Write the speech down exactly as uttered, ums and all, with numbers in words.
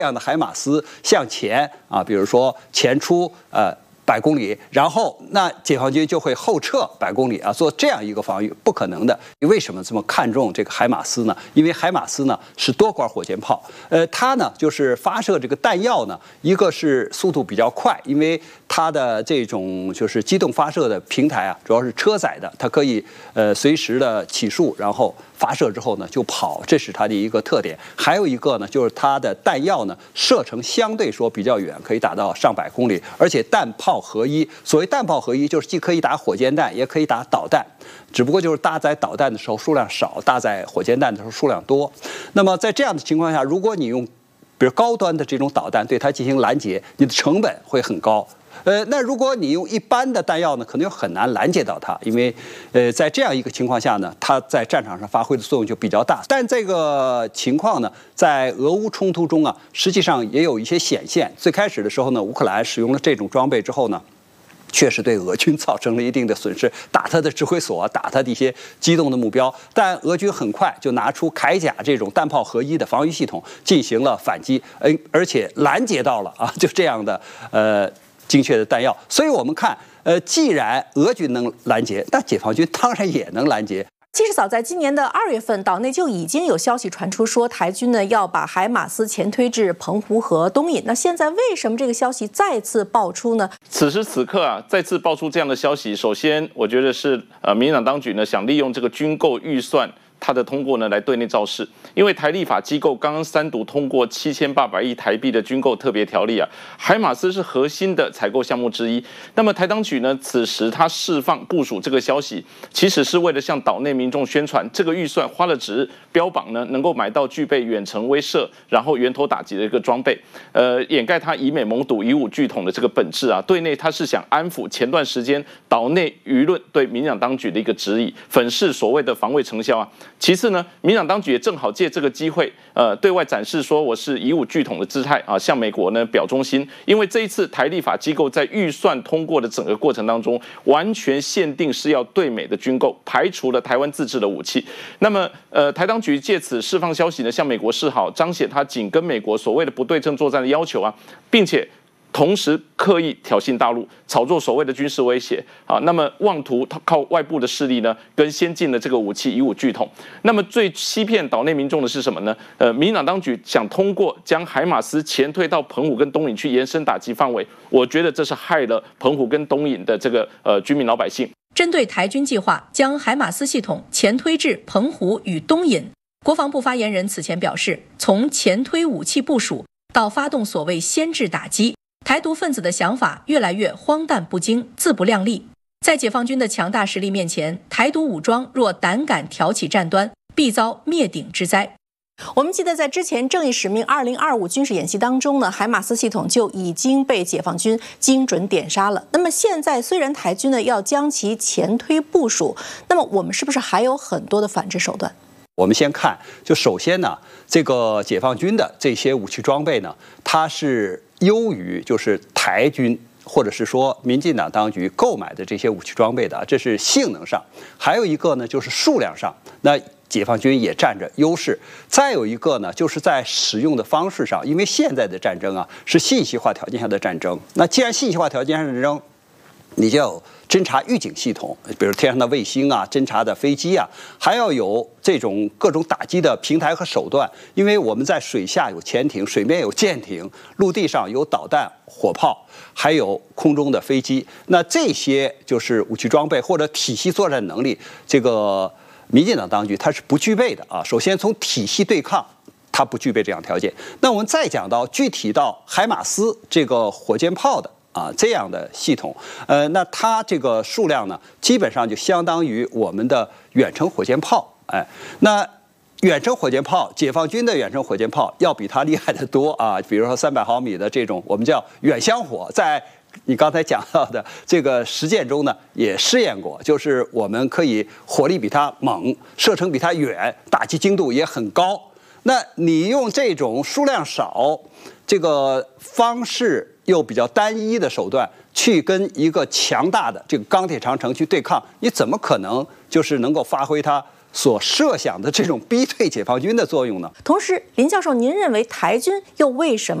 这样的海马斯向前啊，比如说前出呃。百公里，然后那解放军就会后撤百公里啊，做这样一个防御，不可能的。为什么这么看重这个海马斯呢？因为海马斯呢是多管火箭炮，呃，它呢就是发射这个弹药呢，一个是速度比较快，因为它的这种就是机动发射的平台啊，主要是车载的，它可以呃随时的起数，然后发射之后呢就跑，这是它的一个特点。还有一个呢，就是它的弹药呢射程相对说比较远，可以打到上百公里，而且弹炮合一。所谓弹炮合一，就是既可以打火箭弹，也可以打导弹，只不过就是搭载导弹的时候数量少，搭载火箭弹的时候数量多。那么在这样的情况下，如果你用比如高端的这种导弹对它进行拦截，你的成本会很高。呃，那如果你用一般的弹药呢，可能又很难拦截到它，因为，呃，在这样一个情况下呢，它在战场上发挥的作用就比较大。但这个情况呢，在俄乌冲突中啊，实际上也有一些显现。最开始的时候呢，乌克兰使用了这种装备之后呢，确实对俄军造成了一定的损失，打他的指挥所，打他的一些机动的目标。但俄军很快就拿出铠甲这种弹炮合一的防御系统进行了反击，呃，而且拦截到了啊，就这样的呃。精确的弹药，所以我们看，呃，既然俄军能拦截，那解放军当然也能拦截。 其实早在今年的二月份，岛内就已经有消息传出说，台军呢要把海马斯前推至澎湖和东引。那现在为什么这个消息再次爆出呢？ 此时此刻啊，再次爆出这样的消息，首先我觉得是呃，民进党当局呢想利用这个军购预算。它的通过呢，来对内造势，因为台立法机构刚刚三读通过七千八百亿台币的军购特别条例啊，海马斯是核心的采购项目之一。那么台当局呢，此时它释放部署这个消息，其实是为了向岛内民众宣传，这个预算花了值，标榜呢能够买到具备远程威慑，然后源头打击的一个装备，呃，掩盖它以美盟赌、以武拒统的这个本质啊。对内它是想安抚前段时间岛内舆论对民进党当局的一个质疑，粉饰所谓的防卫成效啊。其次呢，民进党当局也正好借这个机会，呃，对外展示说我是以武拒统的姿态啊，向美国呢表忠心。因为这一次台立法机构在预算通过的整个过程当中，完全限定是要对美的军购，排除了台湾自制的武器。那么，呃，台当局借此释放消息呢，向美国示好，彰显他紧跟美国所谓的不对称作战的要求啊，并且。同时刻意挑衅大陆，炒作所谓的军事威胁啊，那么妄图靠外部的势力呢，跟先进的这个武器以武拒统。那么最欺骗岛内民众的是什么呢？呃，民进党当局想通过将海马斯前推到澎湖跟东引去延伸打击范围，我觉得这是害了澎湖跟东引的这个呃居民老百姓。 针对台军计划将海马斯系统前推至澎湖与东引，国防部发言人此前表示，从前推武器部署到发动所谓先制打击。台独分子的想法越来越荒诞不经、自不量力。在解放军的强大实力面前，台独武装若胆敢挑起战端，必遭灭顶之灾。我们记得在之前正义使命二零二五军事演习当中呢，海马斯系统就已经被解放军精准点杀了。那么现在虽然台军呢要将其前推部署，那么我们是不是还有很多的反制手段？ 我们先看，就首先呢，这个解放军的这些武器装备呢，它是优于就是台军或者是说民进党当局购买的这些武器装备的，这是性能上。还有一个呢，就是数量上，那解放军也占着优势。再有一个呢，就是在使用的方式上，因为现在的战争啊是信息化条件下的战争。那既然信息化条件下的战争，你就有侦察预警系统，比如天上的卫星啊，侦察的飞机啊，还要有这种各种打击的平台和手段。因为我们在水下有潜艇，水面有舰艇，陆地上有导弹、火炮，还有空中的飞机。那这些就是武器装备或者体系作战能力，这个民进党当局它是不具备的啊。首先从体系对抗，它不具备这样条件。那我们再讲到具体到海马斯这个火箭炮的。啊，这样的系统，呃，那它这个数量呢，基本上就相当于我们的远程火箭炮，哎，那远程火箭炮，解放军的远程火箭炮要比它厉害得多啊。比如说三百毫米的这种，我们叫远香火，在你刚才讲到的这个实践中呢，也试验过，就是我们可以火力比它猛，射程比它远，打击精度也很高。那你用这种数量少，这个方式又比较单一的手段去跟一个强大的这个钢铁长城去对抗，你怎么可能就是能够发挥它所设想的这种逼退解放军的作用呢？ 同时，林教授，您认为台军又为什么